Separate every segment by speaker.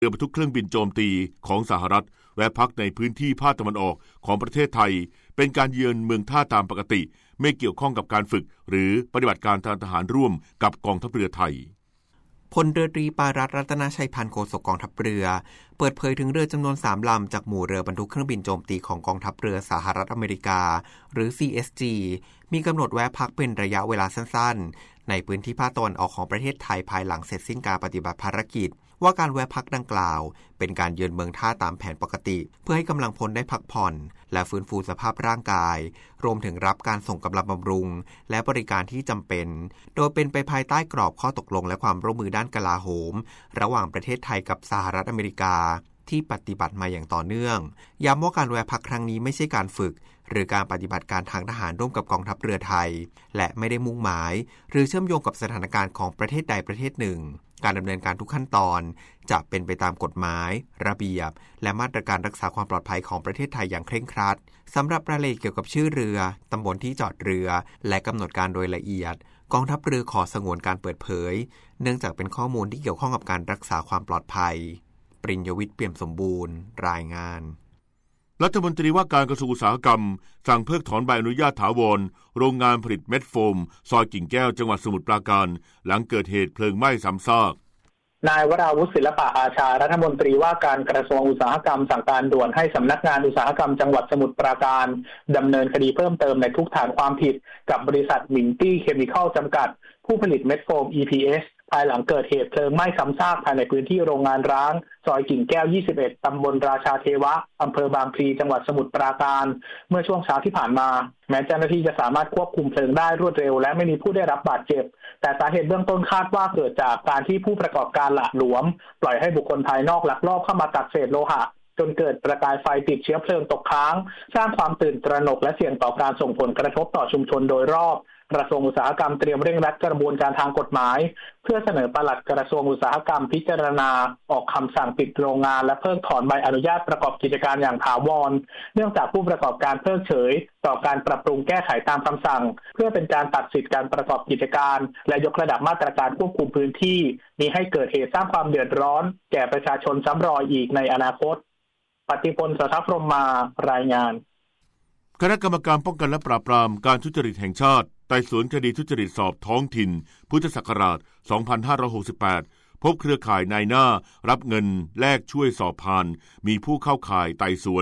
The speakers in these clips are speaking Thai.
Speaker 1: รือบรรทุกเครื่องบินโจมตีของสหรัฐแวะพักในพื้นที่ภาคตะวันออกของประเทศไทยเป็นการเยือนเมืองท่าตามปกติไม่เกี่ยวข้องกับการฝึกหรือปฏิบัติการทางทหารร่วมกับกองทัพเรือไทย
Speaker 2: พลเรือตรีปารัตน์รัตนชัยพันธ์โฆษกกองทัพเรือเปิดเผยถึงเรือจำนวน3ลำจากหมู่เรือบรรทุกเครื่องบินโจมตีของกองทัพเรือสหรัฐอเมริกาหรือ CSG มีกำหนดแวะพักเป็นระยะเวลาสั้นๆในพื้นที่ภาคตะวันออกของประเทศไทยภายหลังเสร็จสิ้นการปฏิบัติภารกิจว่าการแวะพักดังกล่าวเป็นการเยือนเมืองท่าตามแผนปกติเพื่อให้กำลังพลได้พักผ่อนและฟื้นฟูสภาพร่างกายรวมถึงรับการส่งกำลังบำรุงและบริการที่จำเป็นโดยเป็นไปภายใต้กรอบข้อตกลงและความร่วมมือด้านกลาโหมระหว่างประเทศไทยกับสหรัฐอเมริกาที่ปฏิบัติมาอย่างต่อเนื่องย้ำว่าการแวะพักครั้งนี้ไม่ใช่การฝึกหรือการปฏิบัติการทางทหารร่วมกับกองทัพเรือไทยและไม่ได้มุ่งหมายหรือเชื่อมโยงกับสถานการณ์ของประเทศใดประเทศหนึ่งการดำเนินการทุกขั้นตอนจะเป็นไปตามกฎหมายระเบียบและมาตรการรักษาความปลอดภัยของประเทศไทยอย่างเคร่งครัดสำหรับรายละเอียดเกี่ยวกับชื่อเรือตำบลที่จอดเรือและกำหนดการโดยละเอียดกองทัพเรือขอสงวนการเปิดเผยเนื่องจากเป็นข้อมูลที่เกี่ยวข้องกับการรักษาความปลอดภัยปริญญวิทย์เปี่ยมสมบูรณ์รายงาน
Speaker 1: รัฐมนตรีว่าการกระทรวงอุตสาหกรรมสั่งเพิกถอนใบอนุญาตถาวรโรงงานผลิตเม็ดโฟมซอยกิ่งแก้วจังหวัดสมุทรปราการหลังเกิดเหตุเพลิงไหม้ซ้ำซาก
Speaker 3: นายวราวุฒิศิลปะอาชารัฐมนตรีว่าการกระทรวงอุตสาหกรรมสั่งการด่วนให้สำนักงานอุตสาหกรรมจังหวัดสมุทรปราการดำเนินคดีเพิ่มเติมในทุกฐานความผิดกับบริษัทมิงตี้เคมีคอลจำกัดผู้ผลิตเม็ดโฟม EPS ภายหลังเกิดเหตุเพลิงไหม้ซ้ำซากภายในพื้นที่โรงงานร้างซอยกิ่งแก้ว21ตำบลราชาเทวะอำเภอบางพลีจังหวัดสมุทรปราการเมื่อช่วงเช้าที่ผ่านมาแม้เจ้าหน้าที่จะสามารถควบคุมเพลิงได้รวดเร็วและไม่มีผู้ได้รับบาดเจ็บแต่สาเหตุเบื้องต้นคาดว่าเกิดจากการที่ผู้ประกอบการหละหลวมปล่อยให้บุคคลภายนอกลักลอบเข้ามาตัดเศษโลหะจนเกิดประกายไฟติดเชื้อเพลิงตกค้างสร้างความตื่นตระหนกและเสี่ยงต่อการส่งผลกระทบต่อชุมชนโดยรอบกระทรวงอุตสาหกรรมเตรียมเร่งรัดกระบวนการทางกฎหมายเพื่อเสนอปลัดกระทรวงอุตสาหกรรมพิจารณาออกคำสั่งปิดโรงงานและเพิกถอนใบอนุญาตประกอบกิจการอย่างถาวรเนื่องจากผู้ประกอบการเพิกเฉยต่อการปรับปรุงแก้ไขตามคำสั่งเพื่อเป็นการตัดสิทธิการประกอบกิจการและยกระดับมาตรการควบคุมพื้นที่นี้ให้เกิดเหตุสร้างความเดือดร้อนแก่ประชาชนซ้ำรอยอีกในอนาคตปฏิพล สทัพพรหมารายงาน
Speaker 1: คณะกรรมการป้องกันและปราบปรามการทุจริตแห่งชาติไต่สวนคดีทุจริตสอบท้องถิ่นพุทธศักราช 2568 พบเครือข่ายนายหน้ารับเงินแลกช่วยสอบผ่านมีผู้เข้าข่ายไต่สวน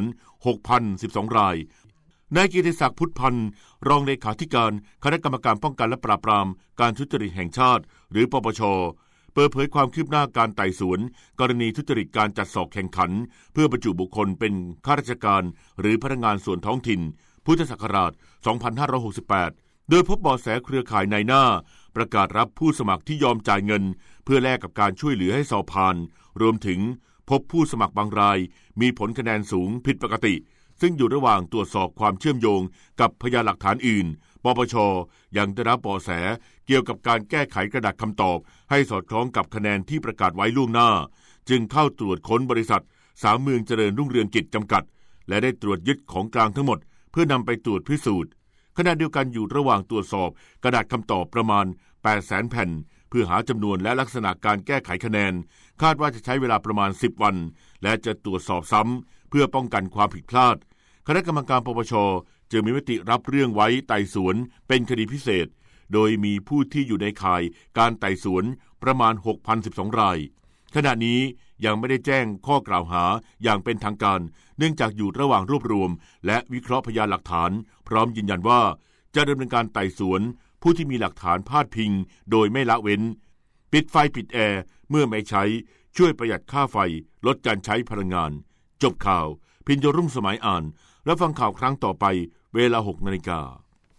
Speaker 1: 6,012 รายนายกิติศักดิ์พุทธพันธ์รองเลขาธิการคณะกรรมการป้องกันและปราบปรามการทุจริตแห่งชาติหรือปปช.เปิดเผยความคืบหน้าการไต่สวนกรณีทุจริตการจัดสอบแข่งขันเพื่อบรรจุบุคคลเป็นข้าราชการหรือพนักงานส่วนท้องถิ่นพุทธศักราช 2568 โดยพบเบาะแสเครือข่ายนายหน้าประกาศรับผู้สมัครที่ยอมจ่ายเงินเพื่อแลกกับการช่วยเหลือให้สอบผ่านรวมถึงพบผู้สมัครบางรายมีผลคะแนนสูงผิดปกติซึ่งอยู่ระหว่างตรวจสอบความเชื่อมโยงกับพยานหลักฐานอื่นปปช.ยังได้รับเบาะแสเกี่ยวกับการแก้ไขกระดาษคำตอบให้สอดคล้องกับคะแนนที่ประกาศไว้ล่วงหน้าจึงเข้าตรวจค้นบริษัท3 เมืองเจริญรุ่งเรืองกิจจำกัดและได้ตรวจยึดของกลางทั้งหมดเพื่อนำไปตรวจพิสูจน์ขณะเดียวกันอยู่ระหว่างตรวจสอบกระดาษคำตอบประมาณ 800,000 แผ่นเพื่อหาจำนวนและลักษณะการแก้ไขคะแนนคาดว่าจะใช้เวลาประมาณ10 วันและจะตรวจสอบซ้ำเพื่อป้องกันความผิดพลาดคณะกรรมการปปช.จึงมีมติรับเรื่องไว้ไต่สวนเป็นคดีพิเศษโดยมีผู้ที่อยู่ในข่ายการไต่สวนประมาณ 6,012 รายขณะนี้ยังไม่ได้แจ้งข้อกล่าวหาอย่างเป็นทางการเนื่องจากอยู่ระหว่างรวบรวมและวิเคราะห์พยานหลักฐานพร้อมยืนยันว่าจะดำเนินการไต่สวนผู้ที่มีหลักฐานพาดพิงโดยไม่ละเว้นปิดไฟปิดแอร์เมื่อไม่ใช้ช่วยประหยัดค่าไฟลดการใช้พลังงานจบข่าวพิญโยรุ่งสมัยอ่านและฟังข่าวครั้งต่อไปเวลา 6 นาฬิกา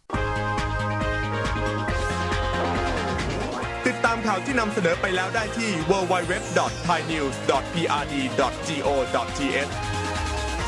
Speaker 4: ติดตามข่าวที่นำเสนอไปแล้วได้ที่ www.thainews.prd.go.th